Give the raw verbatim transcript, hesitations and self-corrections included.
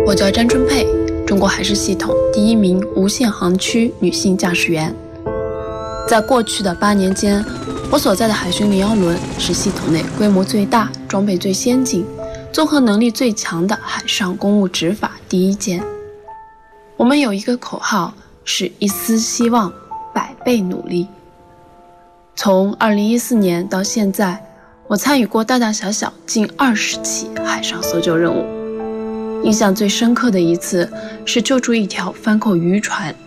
我叫张春佩，中国海事系统第一名无限航区女性驾驶员。在过去的八年间，我所在的海巡零幺轮是系统内规模最大、装备最先进、综合能力最强的海上公务执法第一舰。我们有一个口号，是一丝希望，百倍努力。从二零一四年到现在，我参与过大大小小近二十起海上搜救任务。印象最深刻的一次是救助一条翻扣渔船